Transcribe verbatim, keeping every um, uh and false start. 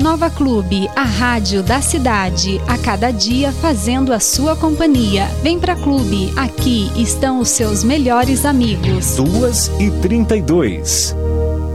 Nova Clube, a rádio da cidade, a cada dia fazendo a sua companhia. Vem pra Clube, aqui estão os seus melhores amigos. duas e trinta e dois.